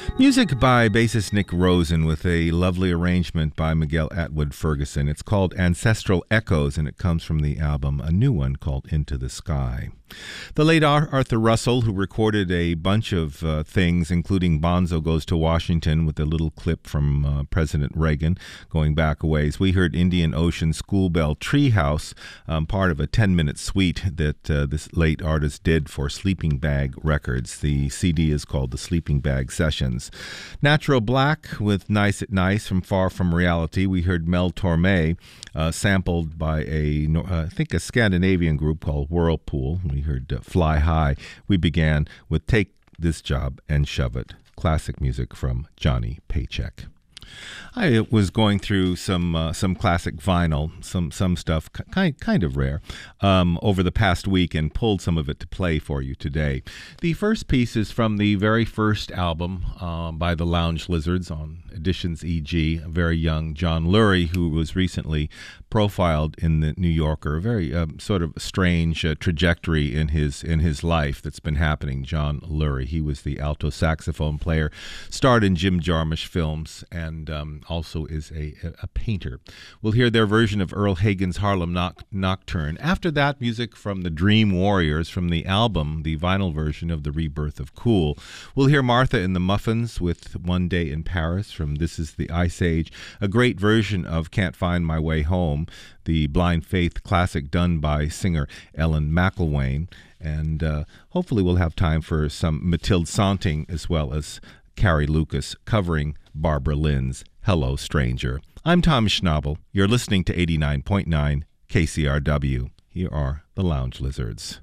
Music by bassist Nick Rosen with a lovely arrangement by Miguel Atwood Ferguson. It's called Ancestral Echoes, and it comes from the album, a new one called Into the Sky. The late Arthur Russell, who recorded a bunch of things, including Bonzo Goes to Washington with a little clip from President Reagan going back a ways. We heard Indian Ocean School Bell Treehouse, part of a 10-minute suite that this late artist did for Sleeping Bag Records. The CD is called The Sleeping Bag Sessions. Natural Black with Nice at Nice from Far From Reality. We heard Mel Torme, sampled by I think a Scandinavian group called Whirlpool. We heard Fly High. We began with Take This Job and Shove It. Classic music from Johnny Paycheck. I was going through some classic vinyl, some stuff kind of rare, over the past week, and pulled some of it to play for you today. The first piece is from the very first album by the Lounge Lizards on Editions EG, a very young John Lurie, who was recently profiled in the New Yorker. A very sort of strange trajectory in his life that's been happening. John Lurie, he was the alto saxophone player, starred in Jim Jarmusch films, and also is a painter. We'll hear their version of Earl Hagen's Harlem Nocturne. After that, music from the Dream Warriors from the album, the vinyl version of The Rebirth of Cool. We'll hear Martha and the Muffins with One Day in Paris from This Is the Ice Age, a great version of Can't Find My Way Home, the Blind Faith classic done by singer Ellen McElwain. And hopefully we'll have time for some Mathilde Santing as well as Carrie Lucas covering Barbara Lynn's Hello Stranger. I'm Tom Schnabel. You're listening to 89.9 KCRW. Here are the Lounge Lizards.